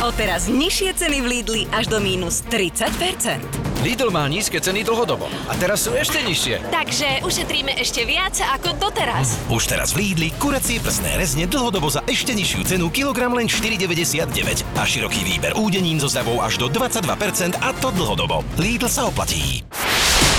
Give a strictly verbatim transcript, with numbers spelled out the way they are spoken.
Odteraz nižšie ceny v Lidli až do mínus tridsať percent. Lidl má nízke ceny dlhodobo. A teraz sú ešte nižšie. Takže ušetríme ešte viac ako doteraz. Už teraz v Lidli kuracie prsné rezne dlhodobo za ešte nižšiu cenu kilogram len štyri deväťdesiatdeväť a široký výber údenín so zľavou až do dvadsaťdva percent a to dlhodobo. Lidl sa oplatí.